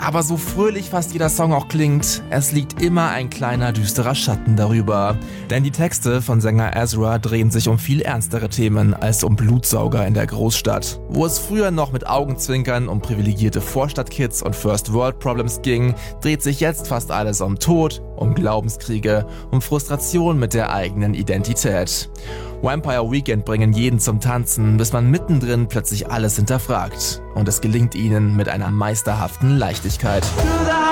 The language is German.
Aber so fröhlich fast jeder Song auch klingt, es liegt immer ein kleiner düsterer Schatten darüber. Denn die Texte von Sänger Ezra drehen sich um viel ernstere Themen als um Blutsauger in der Großstadt. Wo es früher noch mit Augenzwinkern um privilegierte Vorstadtkids und First-World-Problems ging, dreht sich jetzt fast alles um Tod, um Glaubenskriege, um Frustration mit der eigenen Identität. Vampire Weekend bringen jeden zum Tanzen, bis man mittendrin plötzlich alles hinterfragt. Und es gelingt ihnen mit einer meisterhaften Leichtigkeit.